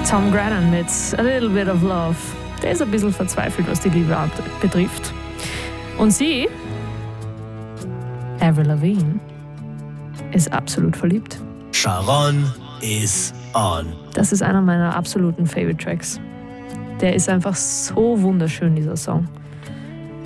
Tom Grennan mit A Little Bit of Love. Der ist ein bisschen verzweifelt, was die Liebe betrifft. Und sie, Avril Lavigne, ist absolut verliebt. Sharon is on. Das ist einer meiner absoluten Favorite Tracks. Der ist einfach so wunderschön, dieser Song.